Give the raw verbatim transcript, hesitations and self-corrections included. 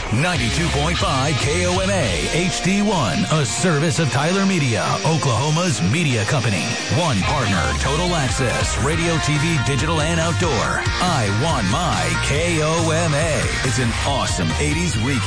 ninety-two point five K O M A H D one, a service of Tyler Media, Oklahoma's media company. One partner, Total Access, radio, T V, digital, and outdoor. I want my K O M A. It's an awesome eighties weekend.